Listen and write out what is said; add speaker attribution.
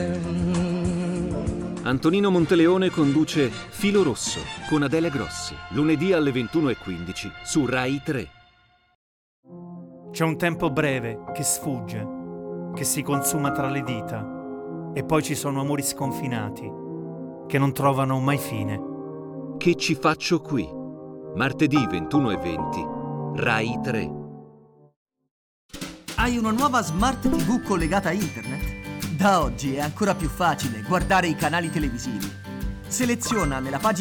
Speaker 1: Antonino Monteleone conduce Filo Rosso con Adele Grossi, lunedì alle 21:15 su Rai 3.
Speaker 2: C'è un tempo breve che sfugge, che si consuma tra le dita, e poi ci sono amori sconfinati che non trovano mai fine.
Speaker 1: Che ci faccio qui? Martedì 21:20, Rai 3.
Speaker 3: Hai una nuova Smart TV collegata a internet? Da oggi è ancora più facile guardare i canali televisivi. Seleziona nella pagina